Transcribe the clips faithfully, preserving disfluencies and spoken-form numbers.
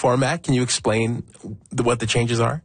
format. Can you explain the, what the changes are?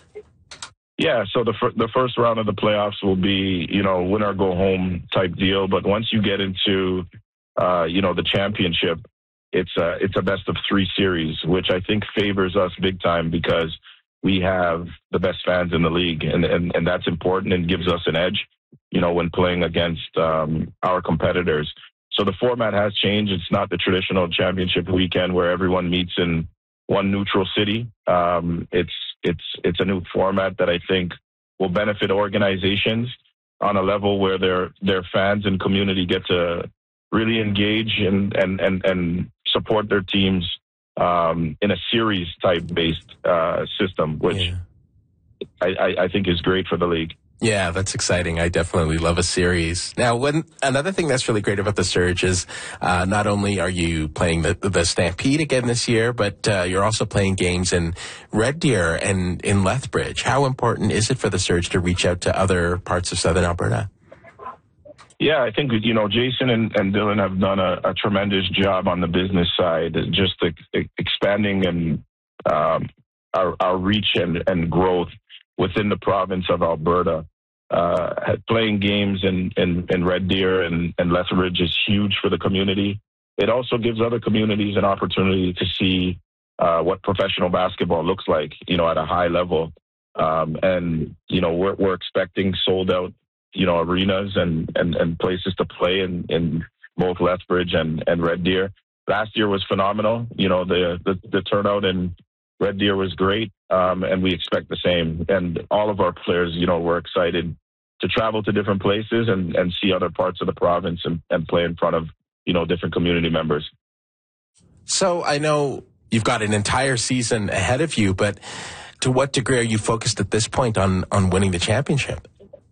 Yeah, so the fir- the first round of the playoffs will be, you know, win or go home type deal. But once you get into, uh, you know, the championship, it's a, it's a best of three series, which I think favors us big time because we have the best fans in the league. And, and, and that's important and gives us an edge, you know, when playing against um, our competitors. So the format has changed. It's not the traditional championship weekend where everyone meets in one neutral city. Um, it's it's it's a new format that I think will benefit organizations on a level where their their fans and community get to really engage and and and, and support their teams um, in a series type based uh, system, which yeah. I, I, I think is great for the league. Yeah, that's exciting. I definitely love a series. Now, when, another thing that's really great about the Surge is uh, not only are you playing the, the Stampede again this year, but uh, you're also playing games in Red Deer and in Lethbridge. How important is it for the Surge to reach out to other parts of Southern Alberta? Yeah, I think, you know, Jason and, and Dylan have done a, a tremendous job on the business side, just the, expanding and um, our, our reach and, and growth within the province of Alberta. Uh, playing games in, in, in Red Deer and, and Lethbridge is huge for the community. It also gives other communities an opportunity to see uh, what professional basketball looks like, you know, at a high level. Um, and, you know, we're, we're expecting sold out, you know, arenas and, and, and places to play in, in both Lethbridge and, and Red Deer. Last year was phenomenal. You know, the, the, the turnout in Red Deer was great, um, and we expect the same. And all of our players, you know, we're excited to travel to different places and, and see other parts of the province and, and play in front of, you know, different community members. So I know you've got an entire season ahead of you, but to what degree are you focused at this point on, on winning the championship?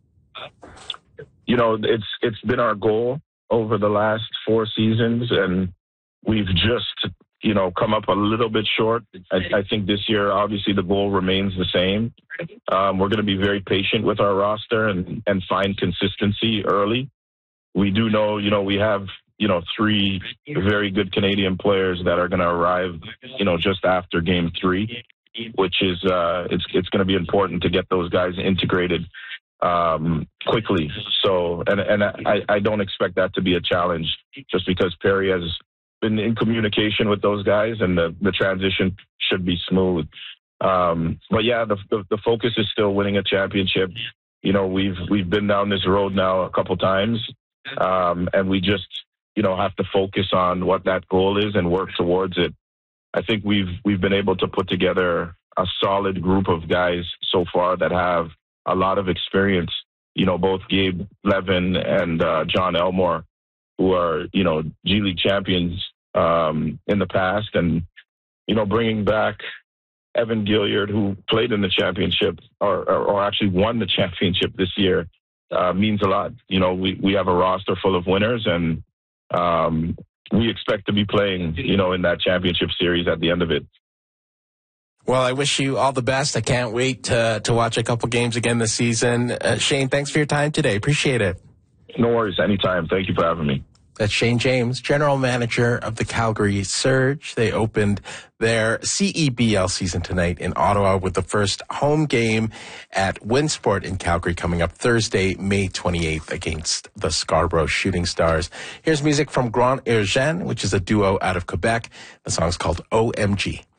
You know, it's it's been our goal over the last four seasons, and we've just, you know, come up a little bit short. I, I think this year, obviously, the goal remains the same. Um, we're going to be very patient with our roster and, and find consistency early. We do know, you know, we have, you know, three very good Canadian players that are going to arrive, you know, just after game three, which is, uh, it's, it's going to be important to get those guys integrated um, quickly. So, and, and I, I don't expect that to be a challenge just because Perry has been in communication with those guys and the, the transition should be smooth. Um, but yeah, the, the the focus is still winning a championship. You know, we've we've been down this road now a couple times, um, and we just, you know, have to focus on what that goal is and work towards it. I think we've we've been able to put together a solid group of guys so far that have a lot of experience. You know, both Gabe Levin and uh, John Elmore, who are, you know, G League champions um, in the past, and, you know, bringing back Evan Gilliard, who played in the championship or, or, or actually won the championship this year, uh, means a lot. You know, we, we have a roster full of winners, and um, we expect to be playing, you know, in that championship series at the end of it. Well, I wish you all the best. I can't wait to, to watch a couple games again this season. Uh, Shane, thanks for your time today. Appreciate it. No worries. Anytime. Thank you for having me. That's Shane James, general manager of the Calgary Surge. They opened their C E B L season tonight in Ottawa with the first home game at Winsport in Calgary coming up Thursday, May twenty-eighth against the Scarborough Shooting Stars. Here's music from Grand Eugène, which is a duo out of Quebec. The song's called O M G.